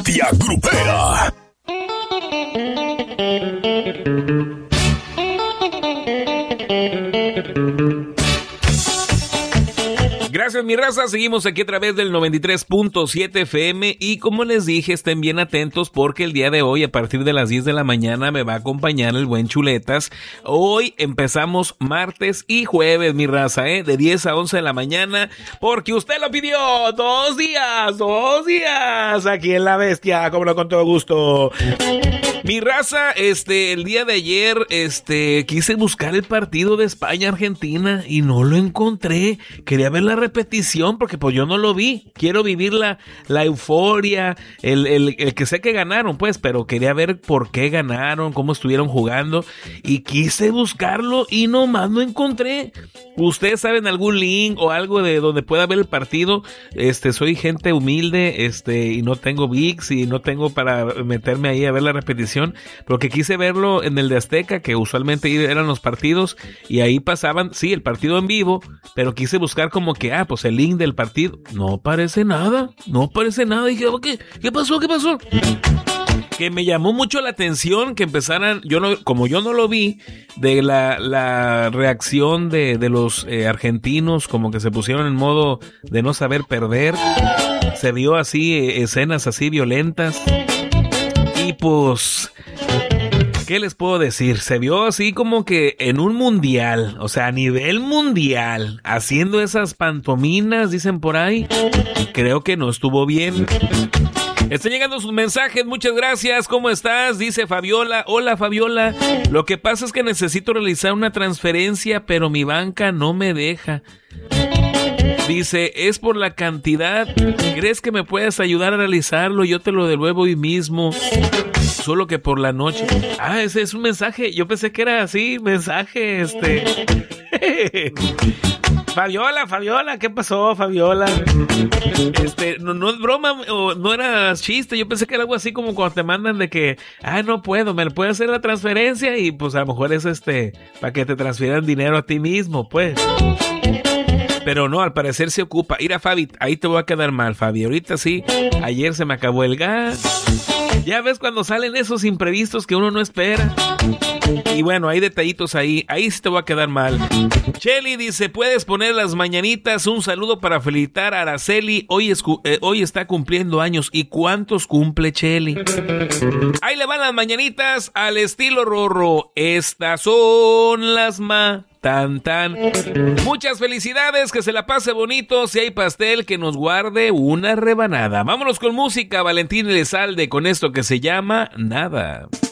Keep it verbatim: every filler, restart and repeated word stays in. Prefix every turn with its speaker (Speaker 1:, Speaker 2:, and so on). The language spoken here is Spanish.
Speaker 1: Bestia Grupera.
Speaker 2: Gracias, mi raza. Seguimos aquí a través del noventa y tres punto siete F M y como les dije, estén bien atentos porque el día de hoy a partir de las diez de la mañana me va a acompañar el buen Chuletas. Hoy empezamos martes y jueves, mi raza, ¿eh? De diez a once de la mañana porque usted lo pidió. Dos días, dos días aquí en La Bestia, como no, con todo gusto. Mi raza, este, el día de ayer, este, quise buscar el partido de España-Argentina y no lo encontré. Quería ver la repetición porque pues yo no lo vi. Quiero vivir la, la euforia, el, el, el que sé que ganaron, pues, pero quería ver por qué ganaron, cómo estuvieron jugando y quise buscarlo y nomás no encontré. ¿Ustedes saben algún link o algo de donde pueda ver el partido? Este, soy gente humilde, este, y no tengo V I X y no tengo para meterme ahí a ver la repetición, porque quise verlo en el de Azteca, que usualmente eran los partidos, y ahí pasaban, sí, el partido en vivo, pero quise buscar como que, ah, pues el link del partido. No aparece nada, no aparece nada. Y dije, ¿qué, qué pasó? ¿Qué pasó? Que me llamó mucho la atención que empezaran, yo no, como yo no lo vi, de la, la reacción de, de los eh, argentinos, como que se pusieron en modo de no saber perder. Se vio así, eh, escenas así violentas. Y pues, ¿qué les puedo decir? Se vio así como que en un mundial, o sea, a nivel mundial, haciendo esas pantominas, dicen por ahí. Creo que no estuvo bien. Están llegando sus mensajes, muchas gracias. ¿Cómo estás? Dice Fabiola. Hola, Fabiola. Lo que pasa es que necesito realizar una transferencia, pero mi banca no me deja. Dice, es por la cantidad. ¿Crees que me puedes ayudar a realizarlo? Yo te lo devuelvo hoy mismo. Solo que por la noche. Ah, ese es un mensaje. Yo pensé que era así, mensaje, este. Fabiola, Fabiola, ¿qué pasó, Fabiola? Este, no, no es broma, o no era chiste. Yo pensé que era algo así como cuando te mandan de que, ah, no puedo, me puedo hacer la transferencia y pues a lo mejor es este, para que te transfieran dinero a ti mismo, pues. Pero no, al parecer se ocupa. Mira, Fabi, ahí te voy a quedar mal, Fabi. Ahorita sí, ayer se me acabó el gas. Ya ves cuando salen esos imprevistos que uno no espera. Y bueno, hay detallitos ahí. Ahí sí te voy a quedar mal. Cheli dice, ¿puedes poner las mañanitas? Un saludo para felicitar a Araceli. Hoy, es, eh, hoy está cumpliendo años. ¿Y cuántos cumple Cheli? Ahí le van las mañanitas al estilo Rorro. Estas son las ma... Tan, tan. Muchas felicidades, que se la pase bonito. Si hay pastel, que nos guarde una rebanada. Vámonos con música. Valentín Elizalde con esto que se llama Nada.